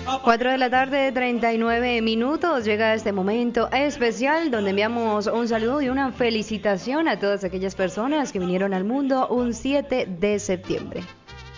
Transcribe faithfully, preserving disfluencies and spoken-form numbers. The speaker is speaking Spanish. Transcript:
Cuatro de la tarde, treinta y nueve minutos, llega este momento especial donde enviamos un saludo y una felicitación a todas aquellas personas que vinieron al mundo un siete de septiembre.